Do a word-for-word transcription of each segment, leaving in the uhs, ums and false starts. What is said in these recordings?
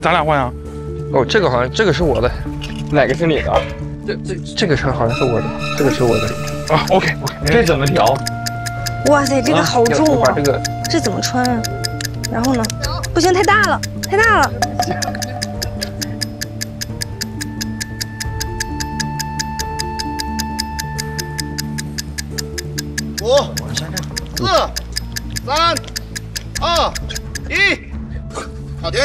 咱俩换啊。 哦，这个好像这个是我的，哪个是你的？这这这个车好像是我的，这个是我的。 啊 ，OK OK， 这怎么调？ 哇塞，这个好重啊！ 把这个这怎么穿啊？然后呢？不行，太大了，太大了。 五、四、三、二、一，好停！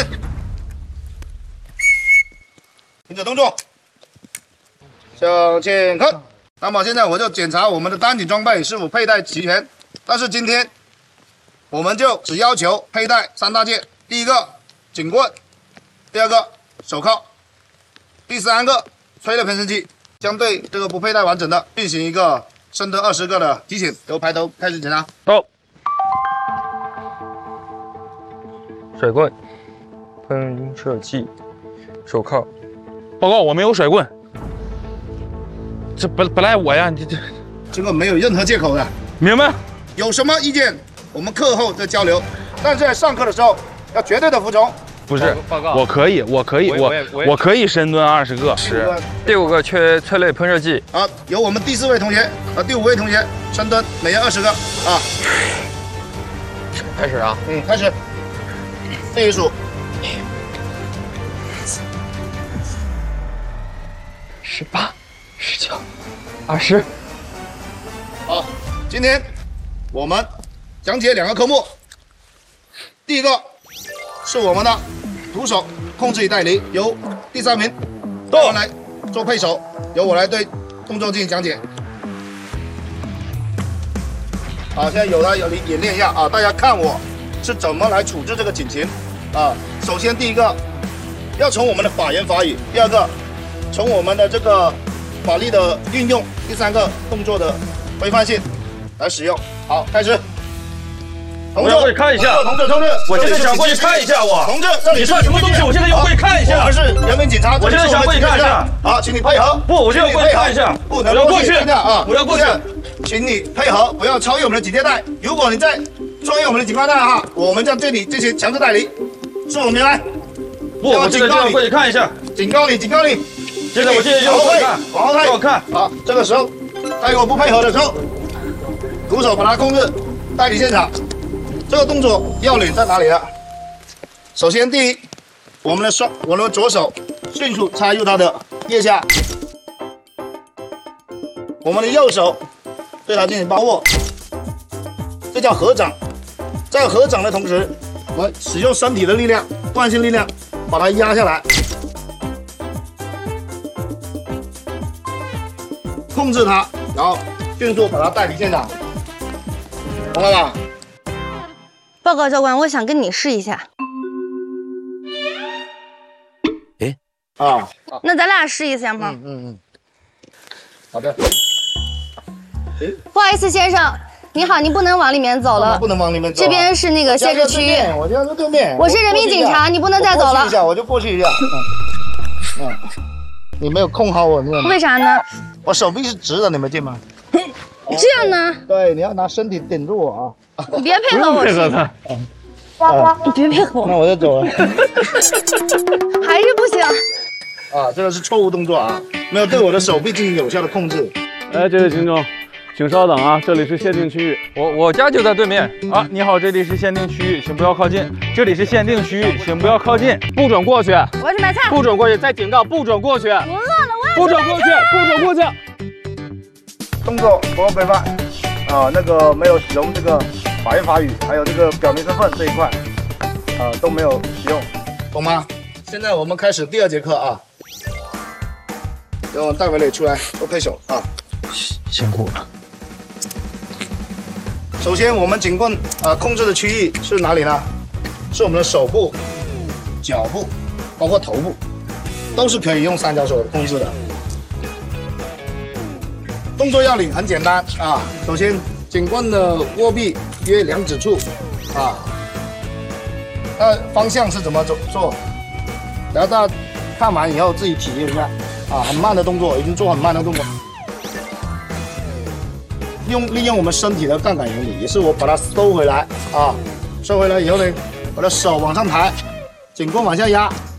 停止动作，向前看。那么现在我就检查我们的单体装备是否佩戴齐全。但是今天我们就只要求佩戴三大件：第一个警棍，第二个手铐，第三个催泪喷射器。将对这个不佩戴完整的进行一个深蹲二十个的提醒。由排头开始检查。 到。甩棍、喷射器、手铐。 报告，我没有甩棍。这本本来我呀，这这这个没有任何借口的。 明白？ 有什么意见，我们课后再交流。但是在上课的时候要绝对的服从。 不是， 报告， 我可以，我可以，我我可以深蹲二十个。 是。 第五个缺催泪喷射器。 好，由我们第四位同学和第五位同学深蹲，每人二十个啊。 开始啊。 嗯，开始。自己数。 十八、十九、二十。 好，今天我们讲解两个科目。第一个是我们的徒手控制与带离，由第三名带完来做配手，由我来对动作进行讲解。好，现在有了有演练一下啊，大家看我是怎么来处置这个警情啊。首先第一个要从我们的法言法语，第二个从我们的这个法律的运用，第三个动作的规范性来使用。好，开始。 我要过去看一下， 同志，同志， 我现在想过去看一下我。 同志，这里你算什么东西？我现在要过去看一下。 我们是人民警察， 我现在想过去看一下。 好，请你配合。 不，我就要过去看一下。 不能过去啊！ 我要过去， 请你配合，不要超越我们的警戒带。如果你再超越我们的警戒带哈，我们将对你进行强制带离。是否明白？ 不，我现在就要过去看一下。 警告你，警告你！ 现在我现在就要过去看， 往后退， 给我看。 好，这个时候，当我不配合的时候，徒手把它控制，带离现场。这个动作要领在哪里呢？首先，第一，我们的双，我们的左手迅速插入它的腋下，我们的右手对它进行把握，这叫合掌。在合掌的同时，我们使用身体的力量，惯性力量把它压下来，控制它，然后迅速把它带离现场，懂了吧？ 报告教官，我想跟你试一下。 哎，啊， 那咱俩试一下吗？ 嗯嗯嗯，好的。 不好意思，先生，你好，您不能往里面走了， 不能往里面走、啊。 这边是那个限制区域。 我家在对面。 我是人民警察，你不能再走了。 一下，我就过去一下。嗯，嗯你没有控好我，你为啥呢？ 我手臂是直的，你没见吗？ 这样呢？ 对，你要拿身体顶住我啊！ 你别配合我， 配合他。 你别配合我。 那我就走了。 还是不行。 啊，这个是错误动作啊，没有对我的手臂进行有效的控制。 哎，这位群众，请稍等啊，这里是限定区域。 我我家就在对面啊。你好，这里是限定区域，请不要靠近。这里是限定区域，请不要靠近， 不准过去。 我去买菜。 不准过去，再警告，不准过去。我饿了，我不准过去，不准过去。 动作不够规范啊，那个没有使用这个法言法语，还有这个表明身份这一块，啊都没有使用，懂吗？现在我们开始第二节课啊，由戴伟磊出来做配手啊， 辛苦了。 首先，我们警棍啊控制的区域是哪里呢？是我们的手部、脚部，包括头部，都是可以用三角手控制的。动作要领很简单啊，首先警棍的握臂约两指处啊，那方向是怎么做做？然后大家看完以后自己体验一下啊，很慢的动作，已经做很慢的动作。用利用我们身体的杠杆原理，也是我把它收回来啊，收回来以后呢，我的手往上抬，警棍往下压，